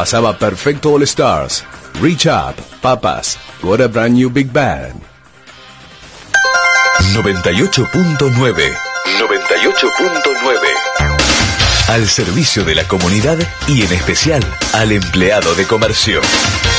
Pasaba Perfecto All Stars, Reach Up, Papas, What a Brand New Big Band. 98.9. 98.9. Al servicio de la comunidad y en especial al empleado de comercio.